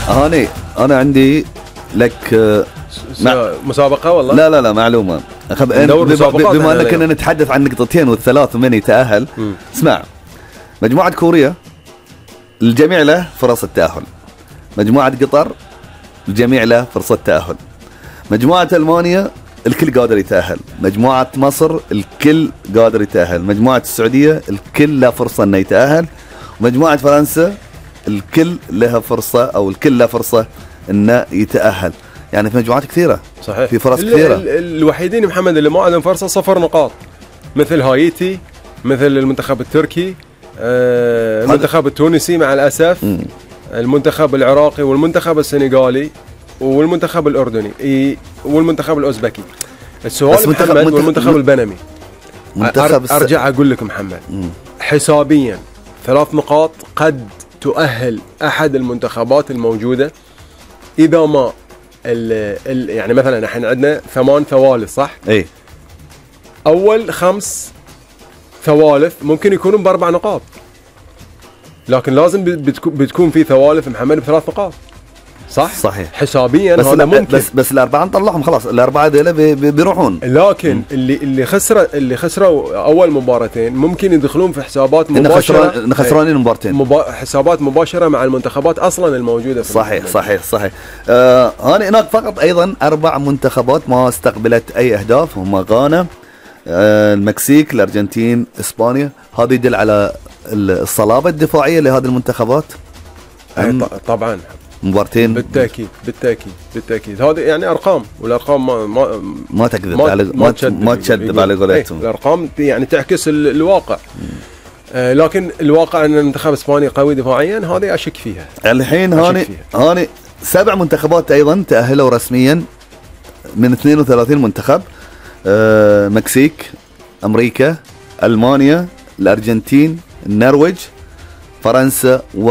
انا عندي لك مسابقه والله. لا معلومه. بما اننا كنا نتحدث عن نقطتين والثلاث من يتاهل. اسمع، مجموعه كوريا الجميع له فرص التاهل، مجموعه قطر الجميع له فرصه تاهل، مجموعه المانيا الكل قادر يتاهل، مجموعه مصر الكل قادر يتاهل، مجموعه السعوديه الكل له فرصه انه يتاهل، ومجموعه فرنسا الكل لها فرصه او الكل له فرصه انه يتاهل. يعني في مجموعات كثيره صحيح، في فرص كثيره. الوحيدين محمد اللي ما عندهم فرصه 0 نقاط، مثل هايتي، مثل المنتخب التركي، المنتخب التونسي مع الاسف، المنتخب العراقي والمنتخب السنغالي والمنتخب الاردني والمنتخب الاوزبكي. السؤال محمد والمنتخب البنمي. ارجع اقول لك محمد، حسابيا 3 نقاط قد تؤهل احد المنتخبات الموجوده اذا ما يعني مثلا احنا عندنا 8 ثوالث صح؟ اي اول 5 ثوالث ممكن يكونوا ب4 نقاط، لكن لازم بتكون في ثوالث محمد ب3 نقاط صح؟ صحيح حسابيا هذا ممكن، بس الاربعه نطلعهم خلاص، الاربعه ديلا بيروحون. لكن اللي خسروا اول مباراتين ممكن يدخلون في حسابات مباشره، خسرانين مباراتين، حسابات مباشره مع المنتخبات اصلا الموجوده في صحيح. هناك فقط ايضا 4 منتخبات ما استقبلت اي اهداف، هم غانا، المكسيك، الارجنتين، اسبانيا. هذا يدل على الصلابه الدفاعيه لهذه المنتخبات. طبعا مبارتين بالتاكيد هذه يعني ارقام، والارقام ما تكذب على ما تشذب على قولتهم. الارقام يعني تعكس الواقع. لكن الواقع ان المنتخب الاسباني قوي دفاعيا، هذه اشك فيها. الحين هاني 7 منتخبات ايضا تاهلوا رسميا من 32 منتخب. مكسيك، امريكا، المانيا، الارجنتين، النرويج، فرنسا